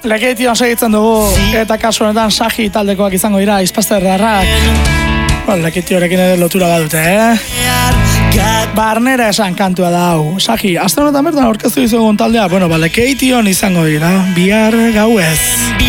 Lekeition segitzen dugu, eta kasu honetan Saji taldekoak izango dira, izpazterrarrak. Lekeitiorekin ere lotura badute, Barnera esan kantua da hau. Saji, aste honetan bertan aurkeztu dizugun taldea, Lekeition izango dira, bihar gauez.